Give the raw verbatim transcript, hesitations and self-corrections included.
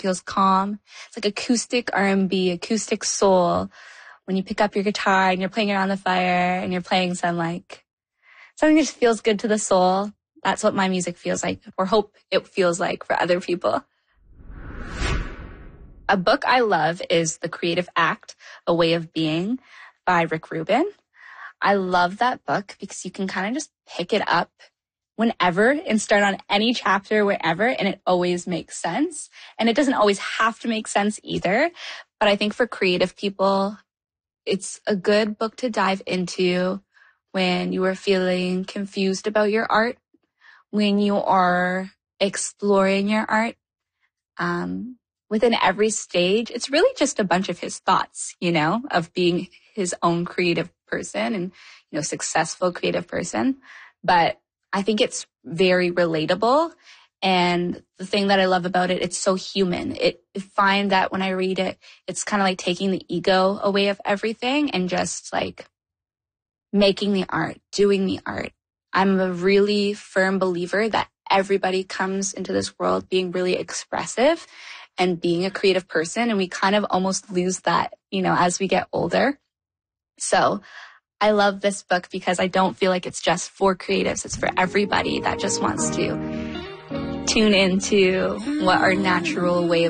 feels calm. It's like acoustic R and B, acoustic soul. When you pick up your guitar and you're playing around the fire and you're playing some like something that just feels good to the soul. That's what my music feels like, or hope it feels like for other people. A book I love is The Creative Act, A Way of Being by Rick Rubin. I love that book because you can kind of just pick it up whenever and start on any chapter wherever, and it always makes sense. And it doesn't always have to make sense either. But I think for creative people, it's a good book to dive into when you are feeling confused about your art, when you are exploring your art. Um, within every stage, it's really just a bunch of his thoughts, you know, of being his own creative person and, you know, successful creative person. But I think it's very relatable. And the thing that I love about it, it's so human. It, I find that when I read it, it's kind of like taking the ego away of everything and just like making the art, doing the art. I'm a really firm believer that everybody comes into this world being really expressive and being a creative person. And we kind of almost lose that, you know, as we get older. So I love this book because I don't feel like it's just for creatives. It's for everybody that just wants to tune into what our natural way of